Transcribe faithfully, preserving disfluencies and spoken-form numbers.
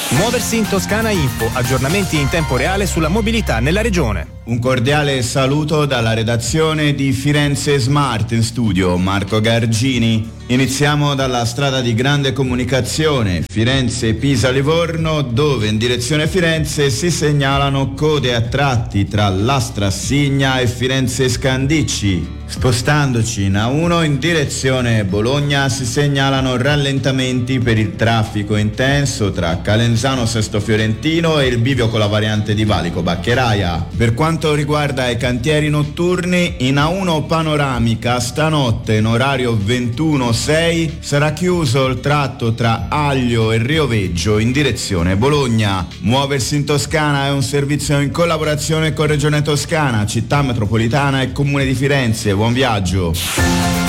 Muoversi in Toscana Info, aggiornamenti in tempo reale sulla mobilità nella regione. Un cordiale saluto dalla redazione di Firenze Smart, in studio Marco Gargini. Iniziamo dalla strada di grande comunicazione Firenze-Pisa-Livorno, dove in direzione Firenze si segnalano code a tratti tra Lastrassigna e Firenze-Scandicci. Spostandoci in A uno in direzione Bologna si segnalano rallentamenti per il traffico intenso tra Calenzano Sesto Fiorentino e il bivio con la variante di Valico Baccheraia. Per quanto riguarda i cantieri notturni, in A uno panoramica stanotte in orario ventuno sei sarà chiuso il tratto tra Aglio e Rioveggio in direzione Bologna. Muoversi in Toscana è un servizio in collaborazione con Regione Toscana, Città Metropolitana e Comune di Firenze. Buon viaggio.